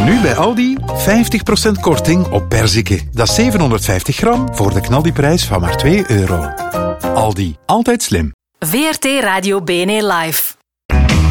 Nu bij Aldi 50% korting op perziken. Dat is 750 gram voor de knaldiprijs van maar €2. Aldi, altijd slim. VRT Radio BNE Live.